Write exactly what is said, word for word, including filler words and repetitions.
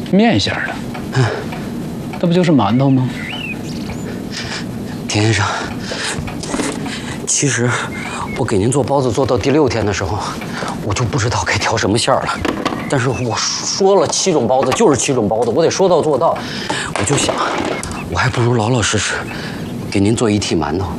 面馅的，嗯，那不就是馒头吗？ 田先生，其实我给您做包子做到第六天的时候，我就不知道该调什么馅儿了。但是我说了七种包子就是七种包子，我得说到做到。我就想，我还不如老老实实给您做一屉馒头。